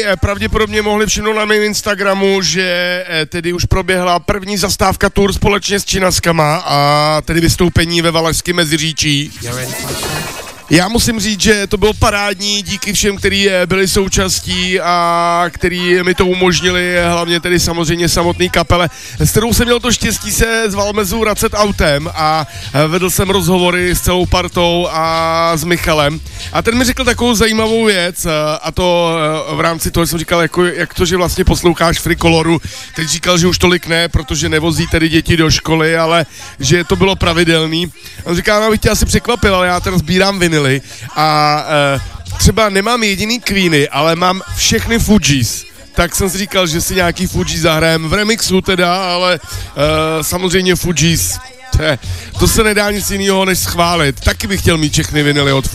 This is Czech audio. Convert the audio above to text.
Pravděpodobně mohli všimnout na mém Instagramu, že tedy už proběhla první zastávka tour společně s Činaskama a tedy vystoupení ve Valašském Meziříčí. Já musím říct, že to bylo parádní, díky všem, kteří byli součástí a kteří mi to umožnili, hlavně tedy samozřejmě samotný kapele, s kterou jsem měl to štěstí se z Valmezu vracet autem a vedl jsem rozhovory s celou partou a s Michalem. A ten mi řekl takovou zajímavou věc, a to v rámci toho jsem říkal, jako, jak to, že vlastně posloucháš Frikoloru. Teď říkal, že už tolik ne, protože nevozí tedy děti do školy, ale že to bylo pravidelný. On říká, no, bych tě asi překvapil, ale já teraz sbírám vinily a třeba nemám jediný Queeny, ale mám všechny Fugees. Tak jsem si říkal, že si nějaký Fugees zahrajem v remixu teda, ale samozřejmě Fugees, to se nedá nic jiného než schválit. Taky bych chtěl mít všechny vinily od